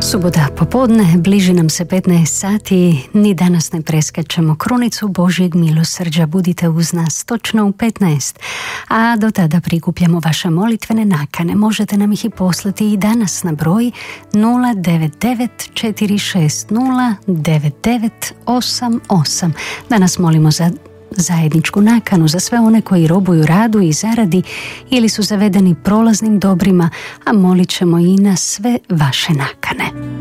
Subota popodne, bliži nam se 15 sati, ni danas ne preskačemo krunicu Božjeg milosrđa. Budite uz nas točno u 15, a do tada prikupljamo vaše molitvene nakane. Možete nam ih i poslati i danas na broj 099 460 9988. Danas molimo za zajedničku nakanu za sve one koji robuju radu i zaradi ili su zavedeni prolaznim dobrima, a molit ćemo i na sve vaše nakane.